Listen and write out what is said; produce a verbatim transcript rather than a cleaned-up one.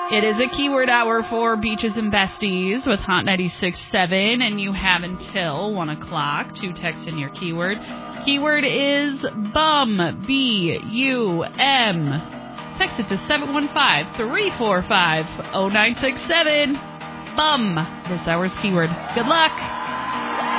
It is a keyword hour for Beaches and Besties with Hot ninety-six point seven, and you have until one o'clock to text in your keyword. Keyword is bum, B U M. Text it to seven one five, three four five, zero nine six seven. Bum, this hour's keyword. Good luck.